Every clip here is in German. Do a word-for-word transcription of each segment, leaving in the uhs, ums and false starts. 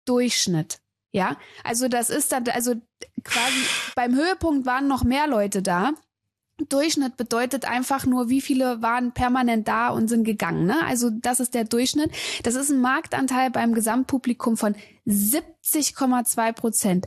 Durchschnitt. Ja, also das ist dann, also quasi beim Höhepunkt waren noch mehr Leute da. Durchschnitt bedeutet einfach nur, wie viele waren permanent da und sind gegangen, ne? Also das ist der Durchschnitt. Das ist ein Marktanteil beim Gesamtpublikum von siebzig Komma zwei Prozent.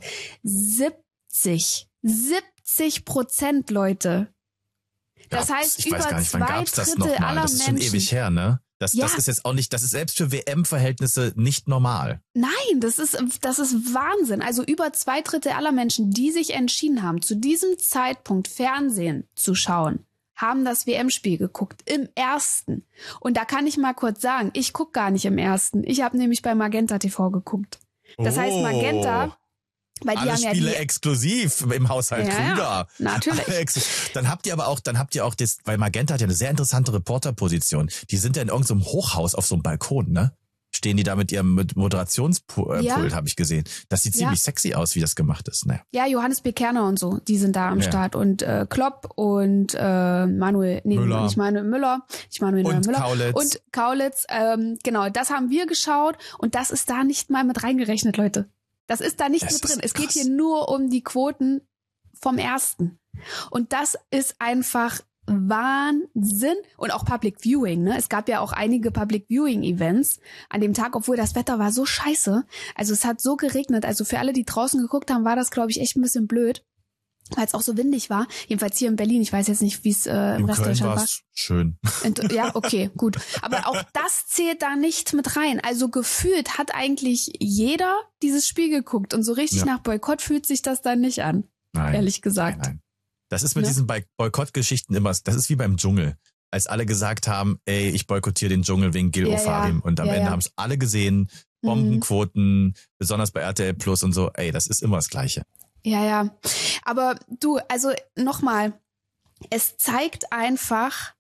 siebzig. siebzig Prozent, Leute. Das ja, heißt, ich über weiß gar nicht, zwei wann gab's das Drittel noch mal? aller Das ist schon Menschen. ewig her, ne? Das, Ja. das ist jetzt auch nicht, das ist selbst für W M-Verhältnisse nicht normal. Nein, das ist, das ist Wahnsinn. Also über zwei Drittel aller Menschen, die sich entschieden haben, zu diesem Zeitpunkt Fernsehen zu schauen, haben das W M-Spiel geguckt, im ersten. Und da kann ich mal kurz sagen, ich gucke gar nicht im ersten. Ich habe nämlich bei Magenta T V geguckt. Das oh. heißt Magenta... Weil die Alle haben Spiele ja die, exklusiv im Haushalt ja, Krüger. Ja, natürlich. Dann habt ihr aber auch, dann habt ihr auch das, weil Magenta hat ja eine sehr interessante Reporterposition. Die sind ja in irgendeinem Hochhaus auf so einem Balkon, ne? Stehen die da mit ihrem Moderationspult, ja. habe ich gesehen. Das sieht ziemlich ja. sexy aus, wie das gemacht ist. Naja. Ja, Johannes B. Kerner und so, die sind da am ja. Start. Und äh, Klopp und äh, Manuel, nee, Müller. nicht Manuel Müller, nicht Manuel und Müller. Kaulitz. Und Kaulitz, ähm, genau, das haben wir geschaut und das ist da nicht mal mit reingerechnet, Leute. Das ist da nicht das mit drin. Es krass. geht hier nur um die Quoten vom ersten. Und das ist einfach Wahnsinn. Und auch Public Viewing, ne? Es gab ja auch einige Public Viewing Events an dem Tag, obwohl das Wetter war so scheiße. Also es hat so geregnet. Also für alle, die draußen geguckt haben, war das, glaube ich, echt ein bisschen blöd. Weil es auch so windig war. Jedenfalls hier in Berlin. Ich weiß jetzt nicht, wie es äh, im Rest Deutschland war. Schön. Und, ja, okay, gut. Aber auch das zählt da nicht mit rein. Also gefühlt hat eigentlich jeder dieses Spiel geguckt. Und so richtig ja. nach Boykott fühlt sich das dann nicht an. Nein, ehrlich gesagt. Nein, nein. Das ist mit ne? diesen Boykott-Geschichten immer, das ist wie beim Dschungel. Als alle gesagt haben, ey, ich boykottiere den Dschungel wegen Gil ja, Ofarim. Ja. Und am ja, Ende ja. haben es alle gesehen. Bombenquoten, mhm. besonders bei R T L Plus und so. Ey, das ist immer das Gleiche. Ja, ja. Aber du, also nochmal, es zeigt einfach,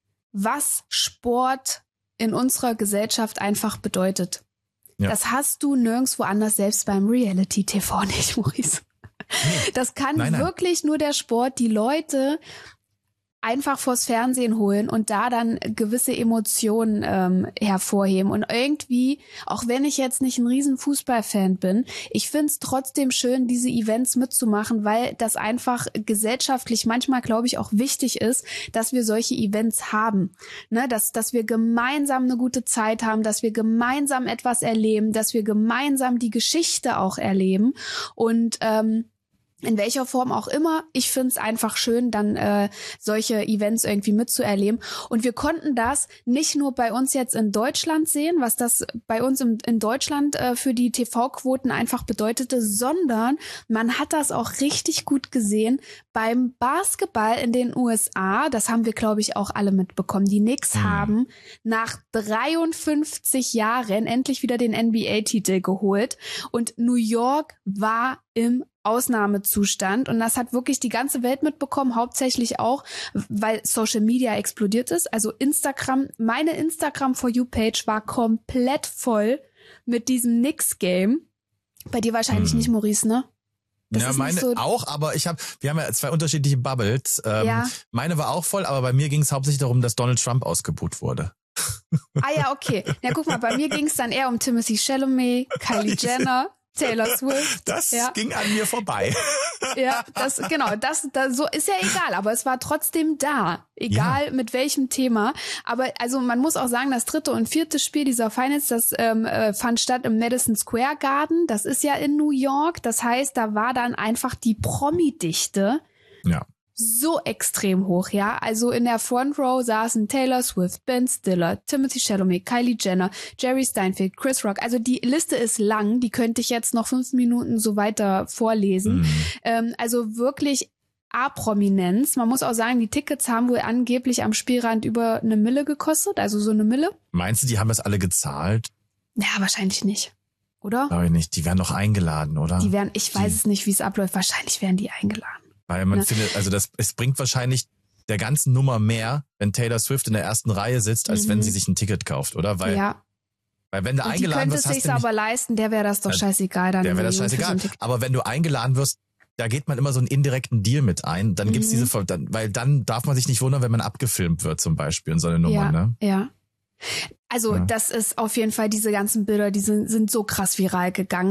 was Sport in unserer Gesellschaft einfach bedeutet. Ja. Das hast du nirgendwo anders, selbst beim Reality-T V nicht, Maurice. Das kann nein, nein. wirklich nur der Sport, die Leute einfach vors Fernsehen holen und da dann gewisse Emotionen ähm, hervorheben. Und irgendwie, auch wenn ich jetzt nicht ein riesen Fußballfan bin, ich find's trotzdem schön, diese Events mitzumachen, weil das einfach gesellschaftlich manchmal, glaube ich, auch wichtig ist, dass wir solche Events haben. Ne, dass, dass wir gemeinsam eine gute Zeit haben, dass wir gemeinsam etwas erleben, dass wir gemeinsam die Geschichte auch erleben. Und ähm, in welcher Form auch immer, ich find's einfach schön, dann äh, solche Events irgendwie mitzuerleben. Und wir konnten das nicht nur bei uns jetzt in Deutschland sehen, was das bei uns im, in Deutschland äh, für die T V-Quoten einfach bedeutete, sondern man hat das auch richtig gut gesehen beim Basketball in den U S A. Das haben wir, glaube ich, auch alle mitbekommen. Die Knicks mhm. haben nach dreiundfünfzig Jahren endlich wieder den N B A-Titel geholt. Und New York war im Ausnahmezustand und das hat wirklich die ganze Welt mitbekommen, hauptsächlich auch, weil Social Media explodiert ist. Also Instagram, meine Instagram For You Page war komplett voll mit diesem Knicks-Game. Bei dir wahrscheinlich hm. nicht, Maurice, ne? Das ja, meine so auch, aber ich habe, wir haben ja zwei unterschiedliche Bubbles. Ähm, ja. Meine war auch voll, aber bei mir ging es hauptsächlich darum, dass Donald Trump ausgebuht wurde. Ah ja, okay. Na guck mal, bei mir ging es dann eher um Timothy Chalamet, Kylie Jenner, Taylor Swift. Das ja. ging an mir vorbei. Ja, das genau, das, das so ist ja egal, aber es war trotzdem da, egal ja. mit welchem Thema. Aber also man muss auch sagen, das dritte und vierte Spiel dieser Finals, das ähm, äh, fand statt im Madison Square Garden. Das ist ja in New York. Das heißt, da war dann einfach die Promi-Dichte. Ja. So extrem hoch, ja. Also in der Front Row saßen Taylor Swift, Ben Stiller, Timothy Chalamet, Kylie Jenner, Jerry Steinfeld, Chris Rock. Also die Liste ist lang, die könnte ich jetzt noch fünf Minuten so weiter vorlesen. Mhm. Ähm, also wirklich A-Prominenz. Man muss auch sagen, die Tickets haben wohl angeblich am Spielrand über eine Mille gekostet, also so eine Mille. Meinst du, die haben das alle gezahlt? Ja, wahrscheinlich nicht. Oder? Glaube ich nicht. Die werden doch eingeladen, oder? Die werden, ich weiß die. es nicht, wie es abläuft. Wahrscheinlich werden die eingeladen. Weil man ja. findet, also das, es bringt wahrscheinlich der ganzen Nummer mehr, wenn Taylor Swift in der ersten Reihe sitzt, als mhm. wenn sie sich ein Ticket kauft, oder? Weil, ja. weil wenn du und eingeladen wirst, hast du die könnte es sich aber leisten, der wäre das doch scheißegal. Dann der wäre das scheißegal. So aber wenn du eingeladen wirst, da geht man immer so einen indirekten Deal mit ein. Dann mhm. gibt's diese, dann, weil dann darf man sich nicht wundern, wenn man abgefilmt wird zum Beispiel und so eine Nummer, ja, ne? Ja. Also ja. das ist auf jeden Fall, diese ganzen Bilder, die sind, sind so krass viral gegangen.